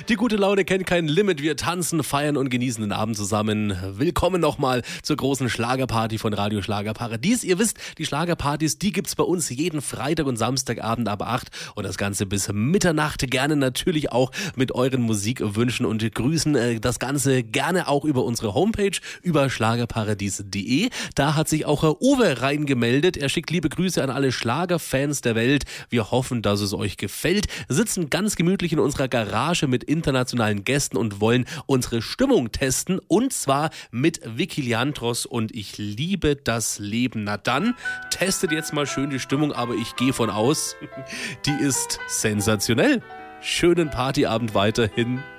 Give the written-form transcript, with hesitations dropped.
Die gute Laune kennt kein Limit. Wir tanzen, feiern und genießen den Abend zusammen. Willkommen nochmal zur großen Schlagerparty von Radio Schlagerparadies. Ihr wisst, die Schlagerpartys, die gibt's bei uns jeden Freitag und Samstagabend ab 8 und das Ganze bis Mitternacht. Gerne natürlich auch mit euren Musikwünschen und Grüßen. Das Ganze gerne auch über unsere Homepage, über schlagerparadies.de. Da hat sich auch Uwe reingemeldet. Er schickt liebe Grüße an alle Schlagerfans der Welt. Wir hoffen, dass es euch gefällt. Sitzen ganz gemütlich in unserer Garage mit internationalen Gästen und wollen unsere Stimmung testen. Und zwar mit Vicky Leandros und Ich liebe das Leben. Na dann, testet jetzt mal schön die Stimmung, aber ich gehe von aus, die ist sensationell. Schönen Partyabend weiterhin.